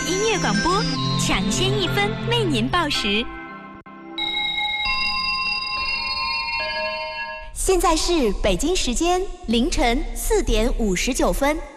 音乐广播，抢先1分为您报时。现在是北京时间凌晨4点59分。